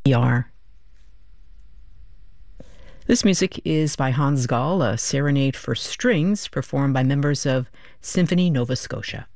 are. This music is by Hans Gall, a serenade for strings performed by members of Symphony Nova Scotia.